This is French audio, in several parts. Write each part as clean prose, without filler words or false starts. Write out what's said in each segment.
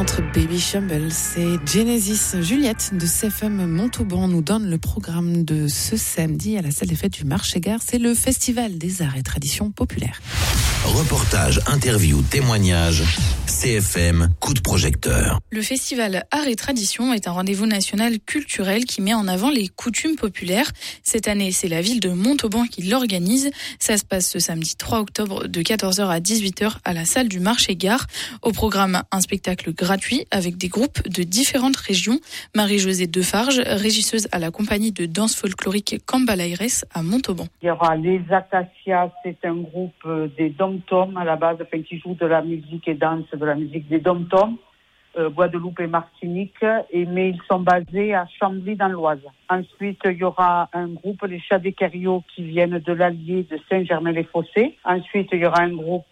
Entre Baby Shambles et Genesis, Juliette de CFM Montauban nous donne le programme de ce samedi à la salle des fêtes du Marché-Gare. C'est le Festival des arts et traditions populaires. Reportage, interview, témoignages, CFM, coup de projecteur. Le Festival Arts et Traditions est un rendez-vous national culturel qui met en avant les coutumes populaires. Cette année, c'est la ville de Montauban qui l'organise. Ça se passe ce samedi 3 octobre de 14h à 18h à la salle du Marché-Gare. Au programme, un spectacle gratuit avec des groupes de différentes régions. Marie-Josée Defarge, régisseuse à la compagnie de danse folklorique Cambalaires à Montauban. Il y aura les Acacias, c'est un groupe des dom-tom à la base, qui joue de la musique et danse de la musique des dom-tom, Guadeloupe et Martinique, mais ils sont basés à Chambly dans l'Oise. Ensuite, il y aura un groupe, les Chats des Carriaux, qui viennent de l'Allier de Saint-Germain-les-Fossés. Ensuite, il y aura un groupe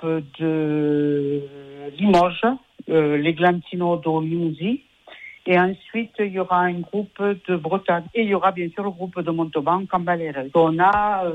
de Limoges, les Glantino d'Olimousi. Et ensuite, il y aura un groupe de Bretagne. Et il y aura bien sûr le groupe de Montauban, Cambalaires. On a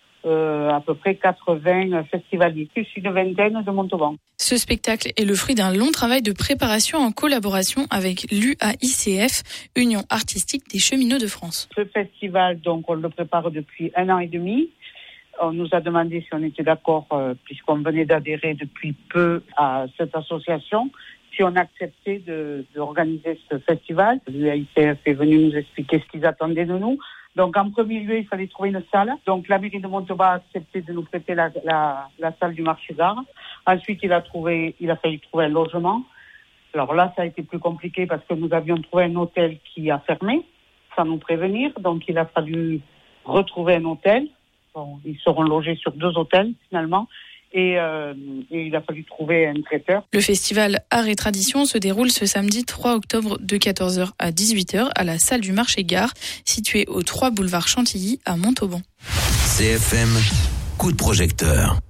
à peu près 80 festivaliers, plus une vingtaine de Montauban. Ce spectacle est le fruit d'un long travail de préparation en collaboration avec l'UAICF, Union artistique des cheminots de France. Ce festival, donc, on le prépare depuis 1 an et demi. On nous a demandé si on était d'accord, puisqu'on venait d'adhérer depuis peu à cette association, si on acceptait d'organiser ce festival. L'UAICF est venu nous expliquer ce qu'ils attendaient de nous. Donc, en premier lieu, il fallait trouver une salle. Donc, la mairie de Montauban a accepté de nous prêter la salle du Marché-Gare. Ensuite, il a fallu trouver un logement. Alors là, ça a été plus compliqué parce que nous avions trouvé un hôtel qui a fermé, sans nous prévenir. Donc, il a fallu retrouver un hôtel. Bon, ils seront logés sur 2 hôtels, finalement. Et il a fallu trouver un traiteur. Le festival Arts et Traditions se déroule ce samedi 3 octobre de 14h à 18h à la salle du Marché-Gare, située au 3 boulevard Chantilly à Montauban. CFM, coup de projecteur.